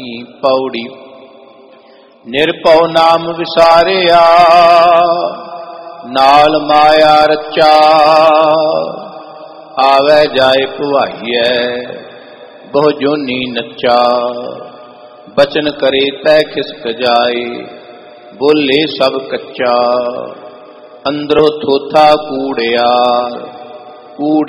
पौड़ी। निरपौ नाम विसारिया नाल माया रचा, आवे जाए भुआइए बहु जोनी नचा। बचन करे तै खिसक जाए बोले सब कच्चा, अंदरों थोथा कूड़ियार कूड़